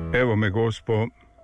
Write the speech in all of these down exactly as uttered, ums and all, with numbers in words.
Evo me, Gospo,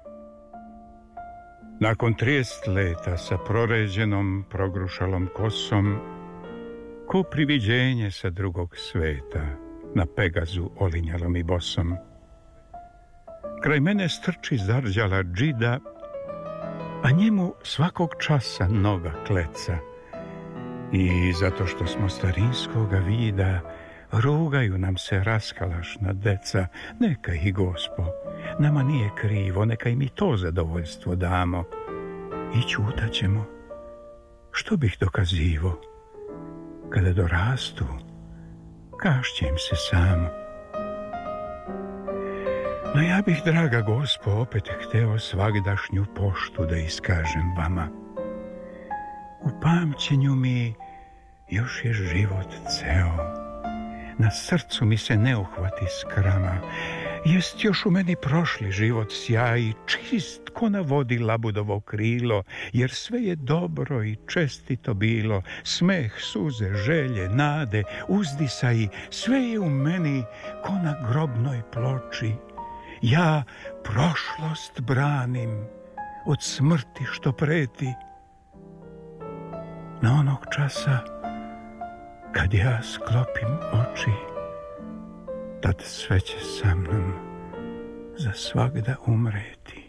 nakon trideset leta sa proređenom, progrušalom kosom, ko priviđenje sa drugog sveta, na Pegazu olinjalom i bosom. Kraj mene strči zarđala džida, a njemu svakog časa noga kleca. I zato što smo starinskoga vida, rugaju nam se raskalašna deca. Neka ih, Gospo, nama nije krivo, neka im i to zadovoljstvo damo. I ćutaćemo. Što bih dokazivo? Kada dorastu, kašće im se samo. No ja bih, draga Gospo, opet hteo svagdašnju poštu da iskažem vama. U pamćenju mi još je život ceo. Na srcu mi se ne uhvati skrama. Jest još u meni prošli život sjaj, čist ko na vodi labudovo krilo, jer sve je dobro i čestito bilo. Smeh, suze, želje, nade, uzdisaji, sve je u meni ko na grobnoj ploči. Ja prošlost branim od smrti što preti. Na onog časa kad ja sklopim oči, tad sve će sa mnom za svagda umreti.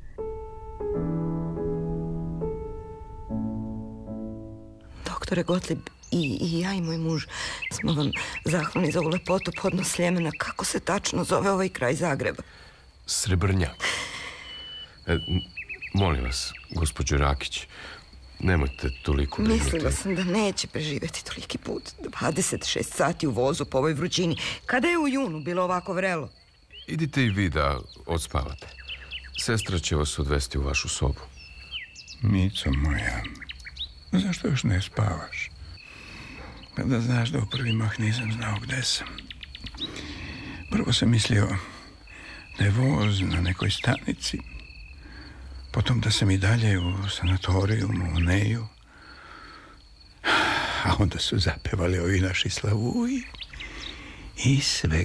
Doktore Gottlieb, i, i ja i moj muž smo vam zahvalni za ovu lepotu podnos Sljemena. Kako se tačno zove ovaj kraj Zagreba? Srebrnjak. E, molim vas, gospođo Rakić, nemojte toliko brinuti. Mislila sam da neće preživjeti toliki put. dvadeset šest sati u vozu po ovoj vrućini. Kada je u junu bilo ovako vrelo? Idite i vi da odspavate. Sestra će vas odvesti u vašu sobu. Mico moja, zašto još ne spavaš? Pa da znaš da u prvi mah nisam znao gde sam. Prvo sam mislio da je voz na nekoj stanici, potom da sam i dalje u sanatorijumu, u Neju, a onda su zapevali ovi naši slavuji i sve